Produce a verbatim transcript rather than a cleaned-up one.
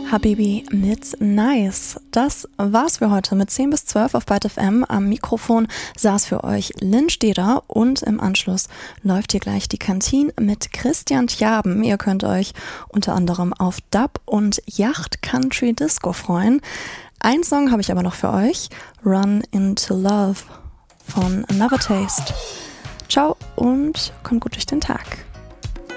Habibi mit Nice. Das war's für heute mit zehn bis zwölf auf Byte F M. Am Mikrofon saß für euch Lynn Steder und im Anschluss läuft hier gleich die Kantine mit Christian Tjaben. Ihr könnt euch unter anderem auf Dub und Yacht Country Disco freuen. Ein Song habe ich aber noch für euch. Run into Love von Another Taste. Ciao und kommt gut durch den Tag.